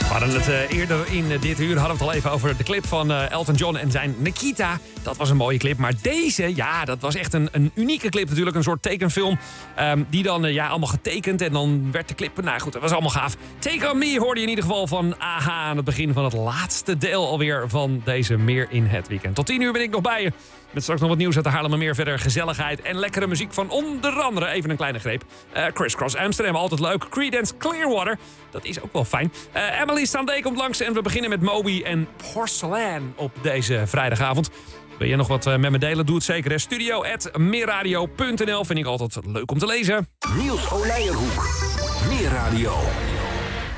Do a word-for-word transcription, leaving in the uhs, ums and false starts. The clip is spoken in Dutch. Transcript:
We hadden het uh, eerder in uh, dit uur hadden we het al even over de clip van uh, Elton John en zijn Nikita. Dat was een mooie clip. Maar deze, ja, dat was echt een, een unieke clip natuurlijk. Een soort tekenfilm. Um, die dan uh, ja, allemaal getekend. En dan werd de clip, nou goed, dat was allemaal gaaf. Take On Me hoorde je in ieder geval van A H aan het begin van het laatste deel alweer van deze Meer in het Weekend. Tot tien uur ben ik nog bij je. Met straks nog wat nieuws uit de Haarlemmermeer. Verder gezelligheid en lekkere muziek van onder andere, even een kleine greep, uh, Criss Cross Amsterdam, altijd leuk. Creedence Clearwater, dat is ook wel fijn. Uh, Emily Sandé komt langs en we beginnen met Moby en Porcelain op deze vrijdagavond. Wil je nog wat uh, met me delen? Doe het zeker. Hè? Studio at meerradio punt n l vind ik altijd leuk om te lezen. Niels Oleijerhoek, Meerradio.